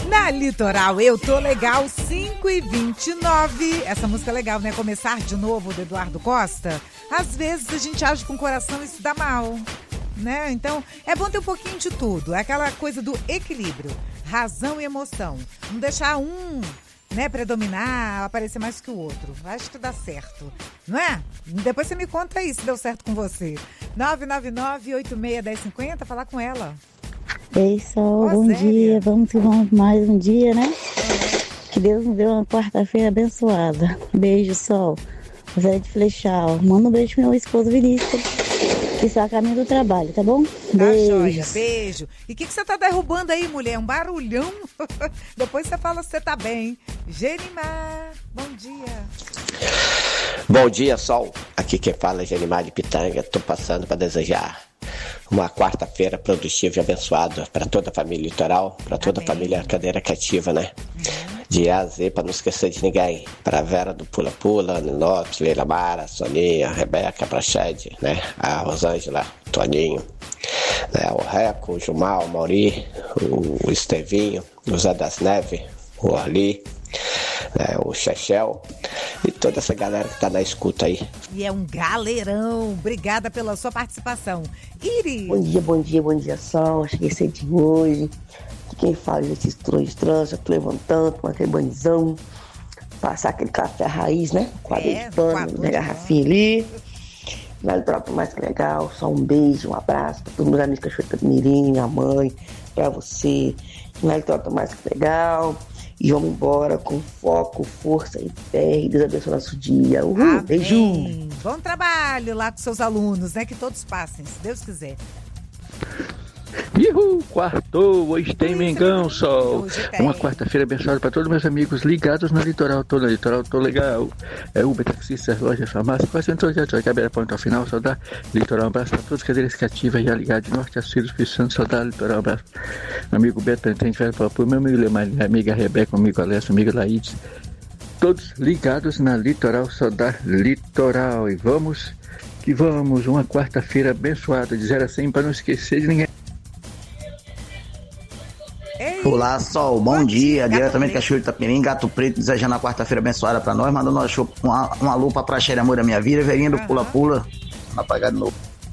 Na Litoral, eu tô legal, 5h29. Essa música é legal, né? Começar de novo, do Eduardo Costa. Às vezes a gente age com o coração e se dá mal, né? Então, é bom ter um pouquinho de tudo. É aquela coisa do equilíbrio, razão e emoção. Não deixar um, né, predominar, aparecer mais que o outro. Acho que dá certo, não é? Depois você me conta aí se deu certo com você. 999-86-1050, falar com ela. Ei, Sol, bom dia. Vamos que vamos mais um dia, né? Que Deus nos deu uma quarta-feira abençoada. Beijo, Sol. Zé de Flechal. Manda um beijo pro meu esposo Vinícius, que está a caminho do trabalho, tá bom? Beijo. Tá joia, beijo. E o que você tá derrubando aí, mulher? Um barulhão? Depois você fala se você tá bem. Genimar, bom dia. Bom dia, Sol. Aqui quem fala é Genimar de Pitanga. Tô passando para desejar uma quarta-feira produtiva e abençoada para toda a família Litoral, para toda a família Cadeira Cativa, né? De A a Z, para não esquecer de ninguém. Para Vera do Pula Pula, Ninote, Leila Mara, Soninha, Rebeca, Prachede, né? A Rosângela, Toninho, né? O Reco, o Jumal, o Mauri, o Estevinho, o Zé das Neves, o Orli, né? O Chechel e toda essa galera que tá na escuta aí. E é um galerão. Obrigada pela sua participação. Iris. Bom dia, Sol. Cheguei cedinho hoje. Quem fala desses turnos de trânsito, tô levantando, tomar aquele banhozão, passar aquele café raiz, né? Quadro de pano, minha garrafinha ali. Vale troca mais que legal. Só um beijo, um abraço pra todos os meus amigos Cachoeira Mirim, minha mãe, pra você. Vale troca mais que legal. E vamos embora com foco, força e fé. E Deus abençoe nosso dia. Uhul, Amém. Beijo. Bom trabalho lá com seus alunos, né? Que todos passem, se Deus quiser. Uhul, quartou, hoje tem Mengão, Sol. É uma quarta-feira abençoada para todos meus amigos ligados no Litoral. Tô no Litoral, tô legal. É Uber, taxista, loja, farmácia, quase entrou já, Cabeira Ponto ao final, só dá Litoral. Um abraço para todos, cadeiras cativas já ligados de norte a sul, Espírito Santo, só dá Litoral. Um abraço. Meu amigo Beto, entende, velho, para meu amigo Lemar, minha amiga Rebeca, meu amigo Alessio, amigo Laídes. Todos ligados na Litoral, só dá Litoral. E vamos que vamos, uma quarta-feira abençoada, de 0 a 100, para não esquecer de ninguém. Olá, Sol, bom dia. Diretamente da Cachoeira de Itapirim, Gato Preto, desejando a quarta-feira abençoada pra nós, mandando uma lupa pra Xere Amor da Minha Vida, velhinha do Pula Pula, vamos apagar de novo.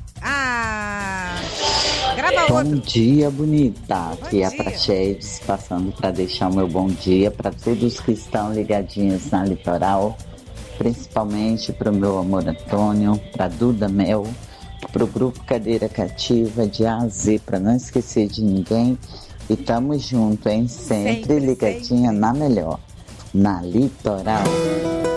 Grava bom outro. Dia, bonita. Aqui é a Prachedes, passando para deixar o meu bom dia para todos que estão ligadinhos na Litoral, principalmente para o meu amor Antônio, para Duda Mel, para o Grupo Cadeira Cativa, de A a Z, para não esquecer de ninguém. E tamo junto, hein? Sempre ligadinha na melhor, na Litoral.